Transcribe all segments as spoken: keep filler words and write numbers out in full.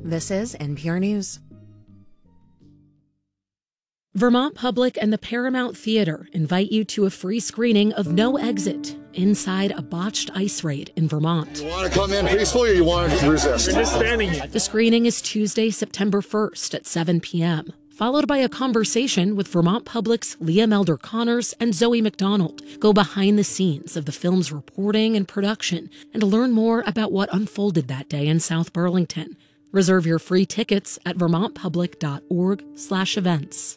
This is N P R News. Vermont Public and the Paramount Theater invite you to a free screening of No Exit inside a botched ice raid in Vermont. You want to come in peacefully or you want to resist? We're just standing here. The screening is Tuesday, September first at seven p.m., followed by a conversation with Vermont Public's Liam Elder Connors and Zoe McDonald. Go behind the scenes of the film's reporting and production and learn more about what unfolded that day in South Burlington. Reserve your free tickets at vermontpublic.org slash events.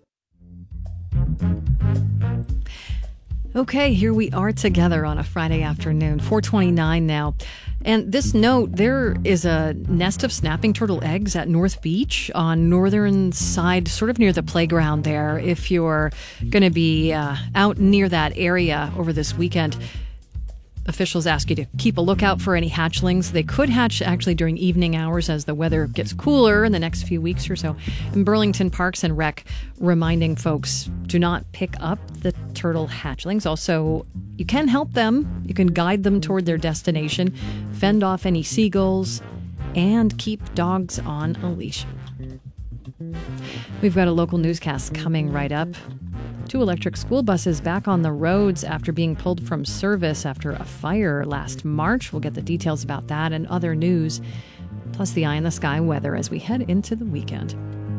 Okay, here we are together on a Friday afternoon, four twenty-nine now. And this note, there is a nest of snapping turtle eggs at North Beach on northern side, sort of near the playground there. If you're going to be uh, out near that area over this weekend, officials ask you to keep a lookout for any hatchlings. They could hatch actually during evening hours as the weather gets cooler in the next few weeks or so. And Burlington Parks and Rec reminding folks, do not pick up the turtle hatchlings. Also, you can help them. You can guide them toward their destination, fend off any seagulls, and keep dogs on a leash. We've got a local newscast coming right up. Two electric school buses back on the roads after being pulled from service after a fire last March. We'll get the details about that and other news, plus the eye in the sky weather as we head into the weekend.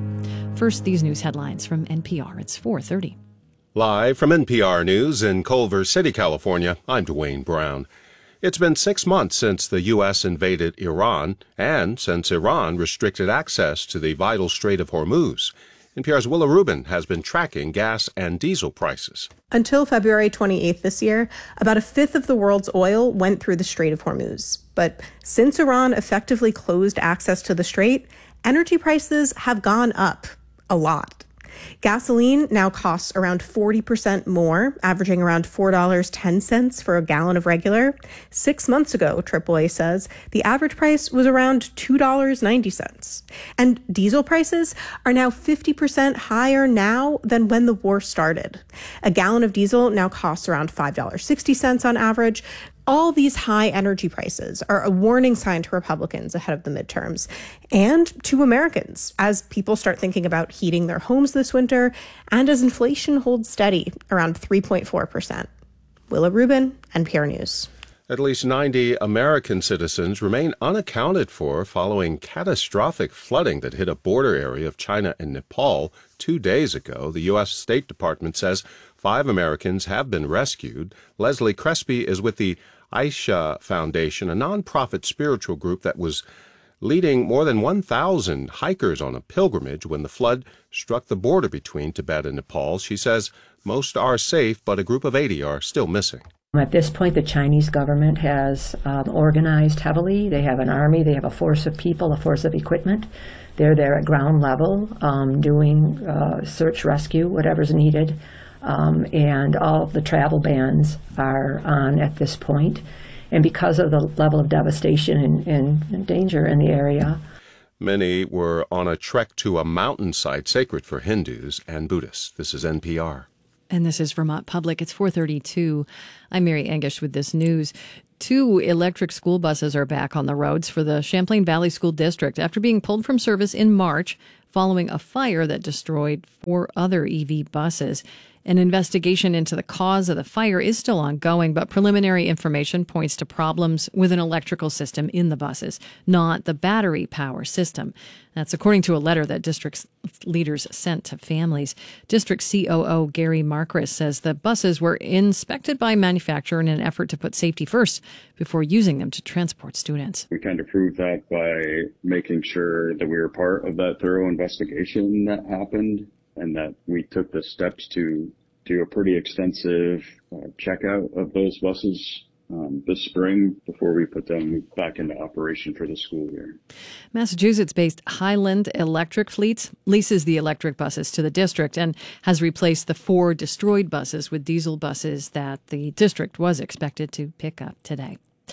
First, these news headlines from N P R. It's four thirty. Live from N P R News in Culver City, California, I'm Dwayne Brown. It's been six months since the U S invaded Iran and since Iran restricted access to the vital Strait of Hormuz. N P R's Willa Rubin has been tracking gas and diesel prices. Until February twenty-eighth this year, about a fifth of the world's oil went through the Strait of Hormuz. But since Iran effectively closed access to the strait, energy prices have gone up a lot. Gasoline now costs around forty percent more, averaging around four dollars and ten cents for a gallon of regular. Six months ago, triple A says, the average price was around two dollars and ninety cents. And diesel prices are now fifty percent higher now than when the war started. A gallon of diesel now costs around five dollars and sixty cents on average. All these high energy prices are a warning sign to Republicans ahead of the midterms and to Americans as people start thinking about heating their homes this winter and as inflation holds steady around three point four percent. Willa Rubin, N P R News. At least ninety American citizens remain unaccounted for following catastrophic flooding that hit a border area of China and Nepal two days ago. The U S State Department says five Americans have been rescued. Leslie Crespi is with the Aisha Foundation, a nonprofit spiritual group that was leading more than one thousand hikers on a pilgrimage when the flood struck the border between Tibet and Nepal. She says most are safe, but a group of eighty are still missing. At this point, the Chinese government has um, organized heavily. They have an army, they have a force of people, a force of equipment. They're there at ground level um, doing uh, search, rescue, whatever's needed. Um, and all the travel bans are on at this point. And because of the level of devastation and, and, and danger in the area. Many were on a trek to a mountainside sacred for Hindus and Buddhists. This is N P R. And this is Vermont Public. It's four thirty-two. I'm Mary Angish with this news. Two electric school buses are back on the roads for the Champlain Valley School District after being pulled from service in March following a fire that destroyed four other E V buses. An investigation into the cause of the fire is still ongoing, but preliminary information points to problems with an electrical system in the buses, not the battery power system. That's according to a letter that district leaders sent to families. District C O O Gary Marcris says the buses were inspected by manufacturer in an effort to put safety first before using them to transport students. We kind of proved that by making sure that we were part of that thorough investigation that happened, and that we took the steps to do a pretty extensive uh, checkout of those buses um, this spring before we put them back into operation for the school year. Massachusetts-based Highland Electric Fleets leases the electric buses to the district and has replaced the four destroyed buses with diesel buses that the district was expected to pick up today.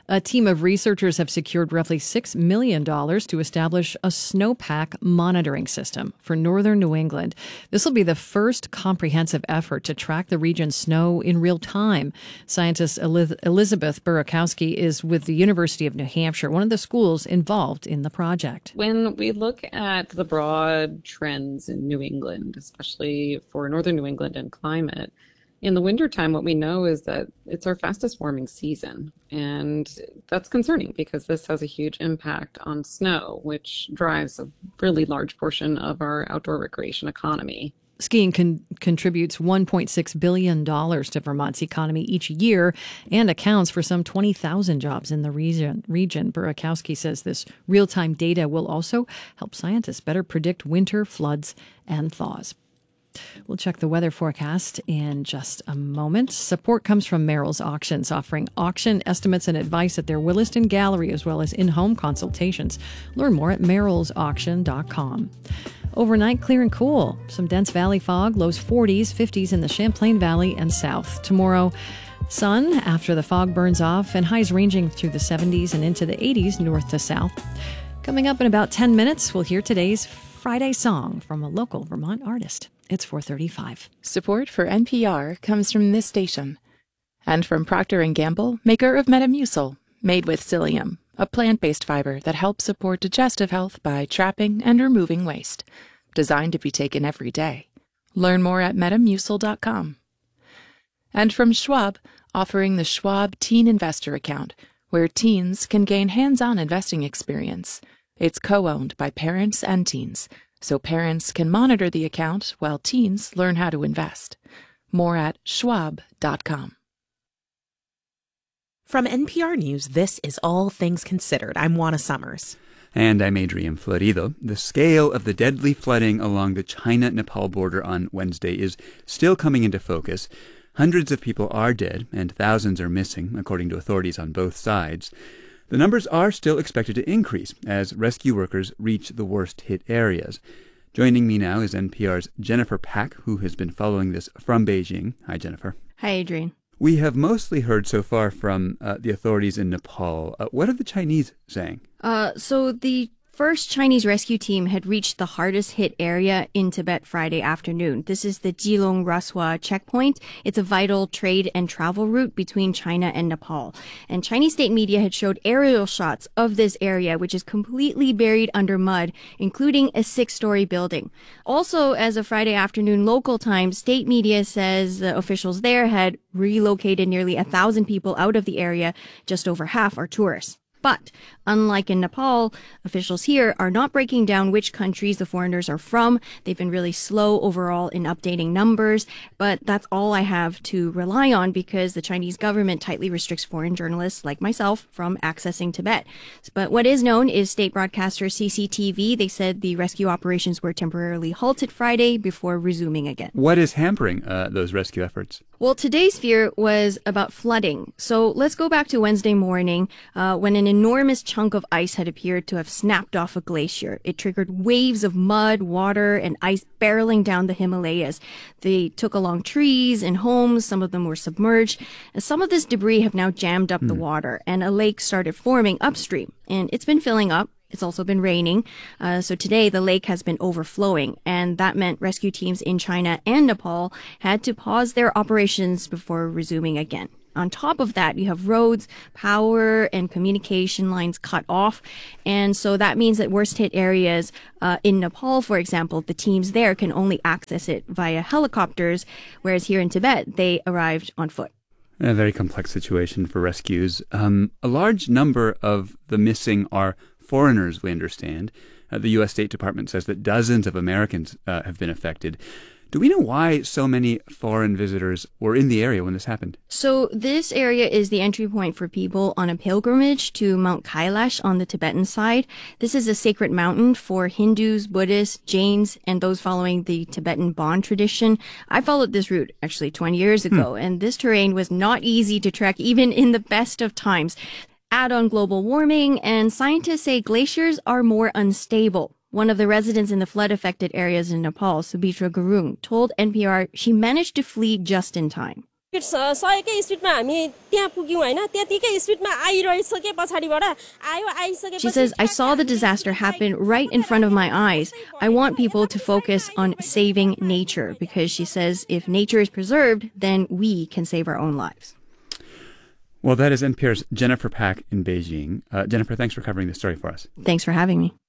A team of researchers have secured roughly six million dollars to establish a snowpack monitoring system for northern New England. This will be the first comprehensive effort to track the region's snow in real time. Scientist Elizabeth Burakowski is with the University of New Hampshire, one of the schools involved in the project. When we look at the broad trends in New England, especially for northern New England and climate, in the wintertime, what we know is that it's our fastest warming season. And that's concerning because this has a huge impact on snow, which drives a really large portion of our outdoor recreation economy. Skiing con- contributes one point six billion dollars to Vermont's economy each year and accounts for some twenty thousand jobs in the region. region. Burakowski says this real-time data will also help scientists better predict winter floods and thaws. We'll check the weather forecast in just a moment. Support comes from Merrill's Auctions, offering auction estimates and advice at their Williston Gallery, as well as in-home consultations. Learn more at merrills auction dot com. Overnight, clear and cool. Some dense valley fog, lows forties, fifties in the Champlain Valley and south. Tomorrow, sun after the fog burns off, and highs ranging through the seventies and into the eighties north to south. Coming up in about ten minutes, we'll hear today's Friday song from a local Vermont artist. It's four thirty-five. Support for N P R comes from this station and from Procter and Gamble, maker of Metamucil, made with psyllium, a plant-based fiber that helps support digestive health by trapping and removing waste. Designed to be taken every day. Learn more at metamucil dot com. And from Schwab, offering the Schwab Teen Investor Account, where teens can gain hands-on investing experience. It's co-owned by parents and teens, so parents can monitor the account while teens learn how to invest. More at schwab dot com. From N P R News, this is All Things Considered. I'm Juana Summers. And I'm Adrian Florido. The scale of the deadly flooding along the China-Nepal border on Wednesday is still coming into focus. Hundreds of people are dead and thousands are missing, according to authorities on both sides. The numbers are still expected to increase as rescue workers reach the worst-hit areas. Joining me now is N P R's Jennifer Pack, who has been following this from Beijing. Hi, Jennifer. Hi, Adrian. We have mostly heard so far from uh, the authorities in Nepal. Uh, what are the Chinese saying? Uh, so the first Chinese rescue team had reached the hardest hit area in Tibet Friday afternoon. This is the Jilong Raswa checkpoint. It's a vital trade and travel route between China and Nepal. And Chinese state media had showed aerial shots of this area, which is completely buried under mud, including a six-story building. Also, as of Friday afternoon local time, state media says the officials there had relocated nearly a thousand people out of the area. Just over half are tourists. But unlike in Nepal, officials here are not breaking down which countries the foreigners are from. They've been really slow overall in updating numbers, but that's all I have to rely on because the Chinese government tightly restricts foreign journalists like myself from accessing Tibet. But what is known is state broadcaster C C T V. They said the rescue operations were temporarily halted Friday before resuming again. What is hampering uh, those rescue efforts? Well, today's fear was about flooding. So let's go back to Wednesday morning uh, when an enormous chunk of ice had appeared to have snapped off a glacier. It triggered waves of mud, water, and ice barreling down the Himalayas. They took along trees and homes. Some of them were submerged. And some of this debris have now jammed up mm. the water, and a lake started forming upstream. And it's been filling up. It's also been raining. Uh, so today the lake has been overflowing, and that meant rescue teams in China and Nepal had to pause their operations before resuming again. On top of that, you have roads, power, and communication lines cut off. And so that means that worst hit areas uh, in Nepal, for example, the teams there can only access it via helicopters, whereas here in Tibet, they arrived on foot. A very complex situation for rescues. Um, a large number of the missing are foreigners, we understand. Uh, the U S State Department says that dozens of Americans uh, have been affected. Do we know why so many foreign visitors were in the area when this happened? So this area is the entry point for people on a pilgrimage to Mount Kailash on the Tibetan side. This is a sacred mountain for Hindus, Buddhists, Jains, and those following the Tibetan Bon tradition. I followed this route actually twenty years ago, hmm. and this terrain was not easy to trek even in the best of times. Add on global warming, and scientists say glaciers are more unstable. One of the residents in the flood-affected areas in Nepal, Subhitra Gurung, told N P R she managed to flee just in time. सयकै स्पिडमा हामी त्यहाँ पुग्यौं हैन त्यतिकै स्पिडमा आइरहिसके पछाडीबाट आयो आइसके She says, I saw the disaster happen right in front of my eyes. I want people to focus on saving nature because she says if nature is preserved, then we can save our own lives. Well, that is N P R's Jennifer Pak in Beijing. Uh, Jennifer, thanks for covering this story for us. Thanks for having me.